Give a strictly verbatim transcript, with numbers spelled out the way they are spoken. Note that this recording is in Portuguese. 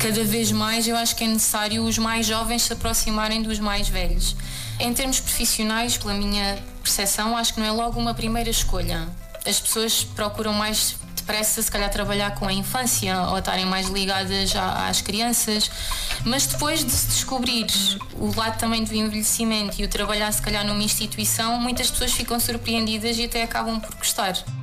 Cada vez mais eu acho que é necessário os mais jovens se aproximarem dos mais velhos. Em termos profissionais, pela minha percepção, acho que não é logo uma primeira escolha. As pessoas procuram mais depressa, se calhar, trabalhar com a infância ou estarem mais ligadas às crianças, mas depois de se descobrir o lado também do envelhecimento e o trabalhar, se calhar, numa instituição, muitas pessoas ficam surpreendidas e até acabam por gostar.